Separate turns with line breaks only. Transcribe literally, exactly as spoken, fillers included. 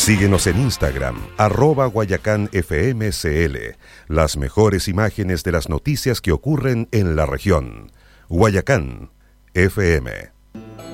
Síguenos en Instagram, arroba Guayacán F M C L. Las mejores imágenes de las noticias que ocurren en la región. Guayacán F M.